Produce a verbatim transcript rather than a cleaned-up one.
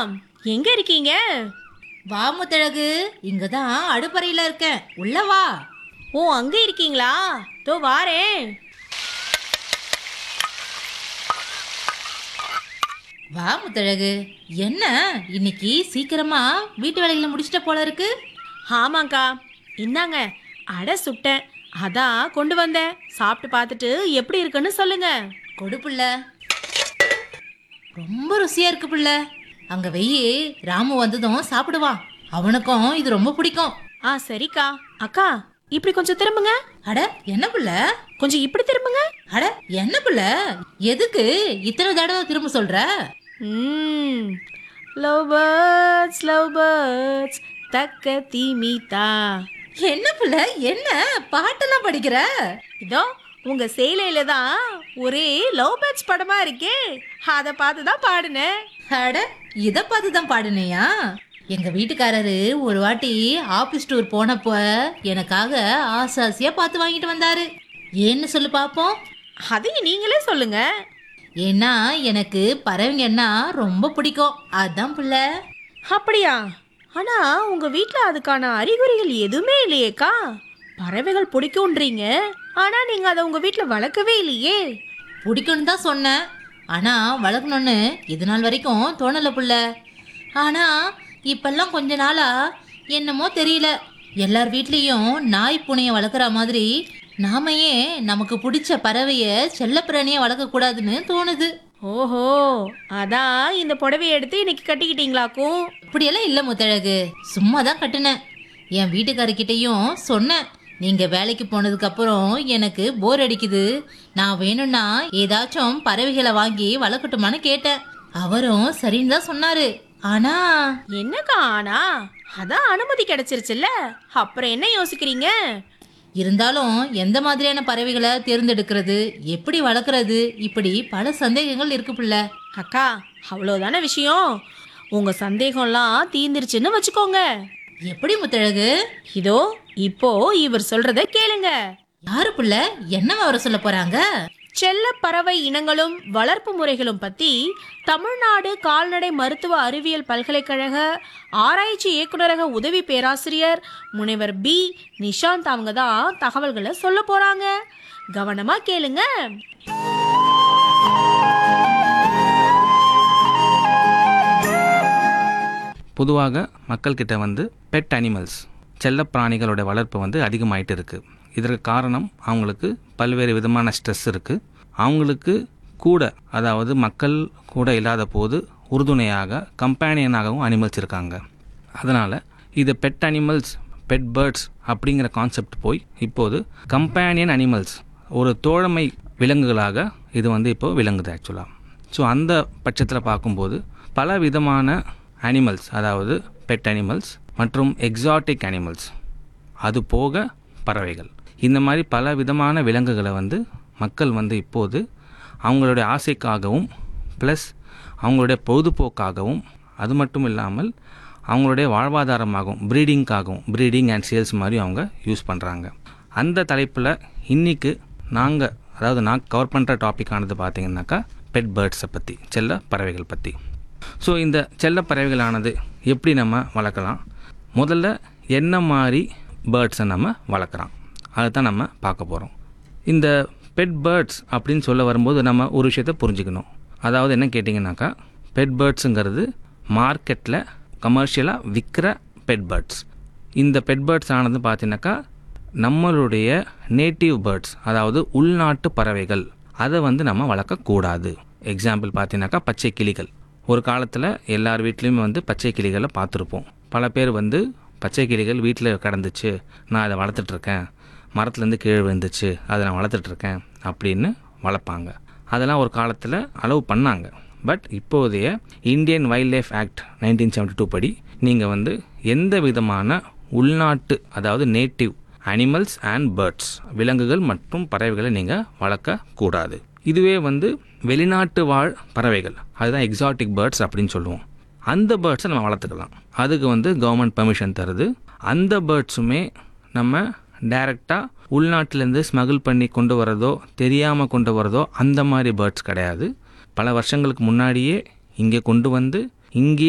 எங்க இருக்கீங்க? வா முத்தழகு, இங்கதான் அடுப்பறையில இருக்கேன், உள்ள வா. ஓ, அங்க இருக்கீங்களா? தோ வாரேன். வா முத்தழகு, என்ன இன்னைக்கு சீக்கிரமா வீட்டு வேலைகளை முடிச்சிட்ட போல இருக்கு. ஆமாங்க்கா, இந்தாங்க அடை சுட்டேன், அதான் கொண்டு வந்தேன். சாப்பிட்டு பார்த்துட்டு எப்படி இருக்குன்னு சொல்லுங்க. கொடு புள்ள, ரொம்ப ருசியா இருக்கு புள்ள. அங்க வெயி, ராமு வந்ததும் சாப்பிடுவான், அவனுக்கும் இது ரொம்ப பிடிக்கும். ஆ சரிக்கா. அக்கா, இப்படி கொஞ்சம் திரும்புங்க. அட என்ன புள்ள, கொஞ்சம் இப்படி திரும்புங்க. அட என்ன புள்ள, எதுக்கு இத்தனை தடவை திரும்ப சொல்ற? ம் லவ் பேர்ட்ஸ் லவ் பேர்ட்ஸ் தக்க தீமிதா. என்ன புள்ள, என்ன பாட்டெல்லாம் படிக்கிற? இதோ உங்க சேலையில தான் ஒரே லவ் பேர்ட்ஸ் படமா இருக்கே, அதை பார்த்து தான் பாடுனேன். அட இத பார்த்துதான் பாடுனியா? எங்க வீட்டுக்காரரு ஒரு வாட்டி ஆபீஸ் டூர் போனப்ப எனக்காக ஆசை ஆசையா பார்த்து வாங்கிட்டு வந்தாரு. ஏன்னு சொல்லு பாப்போம். அதையும் நீங்களே சொல்லுங்க. ஏன்னா எனக்கு பறவைங்கன்னா ரொம்ப பிடிக்கும், அதான் புள்ள. அப்படியா? ஆனா உங்க வீட்ல அதுக்கான அறிகுறிகள் எதுவுமே இல்லையேக்கா. பறவைகள் பிடிக்கும்ன்றீங்க, ஆனா நீங்க அதை உங்க வீட்ல வளர்க்கவே இல்லையே. பிடிக்கும்னு தான் சொன்னேன், ஆனா வளர்க்கணும்னு இது நாள் வரைக்கும் தோணல புள்ள. ஆனா இப்பெல்லாம் கொஞ்ச நாளா என்னமோ தெரியல, எல்லார் வீட்லேயும் நாய் பூனையை வளர்க்குற மாதிரி நாம ஏன் நமக்கு பிடிச்ச பறவைய செல்லப்பிராணியை வளர்க்கக்கூடாதுன்னு தோணுது. ஓஹோ, அதான் இந்த புடவையை எடுத்து இன்னைக்கு கட்டிக்கிட்டீங்களாக்கும். இப்படியெல்லாம் இல்லை முத்தழகு, சும்மா தான் கட்டுனேன். என் வீட்டுக்காரர்கிட்டையும் சொன்னேன், நீங்க வேலைக்கு போனதுக்கு அப்புறம் எனக்கு போர் அடிக்குது, நான் வேணும்னா ஏதாச்சும் பறவைகளை வாங்கி வளர்க்கட்டுமான்னு கேட்டேன். அவரும் சரின்னு தான் சொன்னாரு. ஆனா என்னக்கா ஆனா? அதான் அனுமதி கிடைச்சிருச்சுல்ல, அப்புறம் என்ன யோசிக்கிறீங்க? இருந்தாலும் எந்த மாதிரியான பறவைகளை தேர்ந்தெடுக்கிறது, எப்படி வளர்க்குறது, இப்படி பல சந்தேகங்கள் இருக்கு புள்ள. அக்கா, அவ்வளோதான விஷயம். உங்க சந்தேகம்லாம் தீர்ந்துருச்சுன்னு வச்சுக்கோங்க. எப்படி முத்தழகு? இதோ இப்போ இவர் சொல்றத கேளுங்க. யாரு புள்ள, என்ன வர சொல்ல போறாங்க? செல்ல பறவை இனங்களும் வளர்ப்பு முறைகளும் பத்தி தமிழ்நாடு கால்நடை மருத்துவ அறிவியல் பல்கலைக்கழக ஆராய்ச்சி இயக்குநரக உதவி பேராசிரியர் முனைவர் பி நிஷாந்த் அவங்க தான் தகவல்களை சொல்ல போறாங்க. கவனமா கேளுங்க. பொதுவாக மக்கள்கிட்ட வந்து பெட் அனிமல்ஸ், செல்ல பிராணிகளோட வளர்ப்பு வந்து அதிகமாயிட்டு இருக்குது. இதற்கு காரணம் அவங்களுக்கு பல்வேறு விதமான ஸ்ட்ரெஸ் இருக்குது. அவங்களுக்கு கூட, அதாவது மக்கள் கூட இல்லாத போது உறுதுணையாக கம்பேனியனாகவும் அனிமல்ஸ் இருக்காங்க. அதனால் இது பெட் அனிமல்ஸ், பெட் பேர்ட்ஸ் அப்படிங்கிற கான்செப்ட் போய் இப்போது கம்பேனியன் அனிமல்ஸ், ஒரு தோழமை விலங்குகளாக இது வந்து இப்போது விளங்குது ஆக்சுவலாக. ஸோ அந்த பட்சத்தில் பார்க்கும்போது பல விதமான அனிமல்ஸ், அதாவது பெட் அனிமல்ஸ் மற்றும் எக்ஸாட்டிக் அனிமல்ஸ், அது போக பறவைகள், இந்த மாதிரி பல விதமான விலங்குகளை வந்து மக்கள் வந்து இப்போது அவங்களுடைய ஆசைக்காகவும் ப்ளஸ் அவங்களுடைய பொழுதுபோக்காகவும், அது மட்டும் இல்லாமல் அவங்களுடைய வாழ்வாதாரமாகவும், ப்ரீடிங்காகவும், ப்ரீடிங் அண்ட் சேல்ஸ் மாதிரி அவங்க யூஸ் பண்ணுறாங்க. அந்த தலைப்பில் இன்றைக்கி நாங்கள், அதாவது நான் கவர் பண்ணுற டாப்பிக்கானது பார்த்திங்கனாக்கா பெட் பேர்ட்ஸை பற்றி, செல்ல பறவைகள் பற்றி. ஸோ இந்த செல்ல பறவைகளானது எப்படி நம்ம வளர்க்கலாம், முதல்ல என்ன மாதிரி பேர்ட்ஸை நம்ம வளர்க்குறோம், அதை தான் நம்ம பார்க்க போகிறோம். இந்த பெட் பேர்ட்ஸ் அப்படின்னு சொல்ல வரும்போது நம்ம ஒரு விஷயத்தை புரிஞ்சுக்கணும். அதாவது என்ன கேட்டிங்கனாக்கா, பெட் பேர்ட்ஸுங்கிறது மார்க்கெட்டில் கமர்ஷியலாக விற்கிற பெட் பேர்ட்ஸ். இந்த பெட் பேர்ட்ஸ் ஆனது பார்த்தீங்கன்னாக்கா நம்மளுடைய நேட்டிவ் பேர்ட்ஸ், அதாவது உள்நாட்டு பறவைகள், அதை வந்து நம்ம வளர்க்கக்கூடாது. எக்ஸாம்பிள் பார்த்தீங்கன்னாக்கா பச்சை கிளிகள். ஒரு காலத்தில் எல்லார் வீட்லேயுமே வந்து பச்சை கிளிகளை பார்த்துருப்போம். பல பேர் வந்து பச்சை கிளிகள் வீட்டில் கிடந்துச்சு, நான் அதை வளர்த்துட்ருக்கேன், மரத்துலேருந்து கீழே விழுந்துச்சு, அதை நான் வளர்த்துட்ருக்கேன் அப்படின்னு வளர்ப்பாங்க. அதெல்லாம் ஒரு காலத்தில் அலோவ் பண்ணாங்க. பட் இப்போதைய Indian wild life act nineteen seventy two படி நீங்கள் வந்து எந்த விதமான உள்நாட்டு, அதாவது நேட்டிவ் அனிமல்ஸ் அண்ட் பேர்ட்ஸ், விலங்குகள் மற்றும் பறவைகளை நீங்கள் வளர்க்கக்கூடாது. இதுவே வந்து வெளிநாட்டு வாழ் பறவைகள், அதுதான் எக்ஸாட்டிக் பேர்ட்ஸ் அப்படின்னு சொல்லுவோம். அந்த பேர்ட்ஸை நம்ம வளர்த்துக்கலாம். அதுக்கு வந்து கவர்மெண்ட் பெர்மிஷன் தருது. அந்த பேர்ட்ஸுமே நம்ம டைரெக்டாக உள்நாட்டிலேருந்து ஸ்மகிள் பண்ணி கொண்டு வரதோ, தெரியாமல் கொண்டு வரதோ, அந்த மாதிரி பேர்ட்ஸ் கிடையாது. பல வருஷங்களுக்கு முன்னாடியே இங்கே கொண்டு வந்து இங்கே